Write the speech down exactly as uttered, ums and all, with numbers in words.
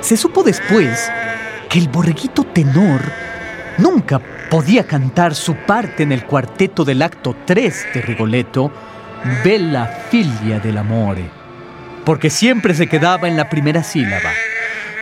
Se supo después que el borreguito tenor nunca podía cantar su parte en el cuarteto del acto tres de Rigoletto, Bella figlia dell'amore, porque siempre se quedaba en la primera sílaba.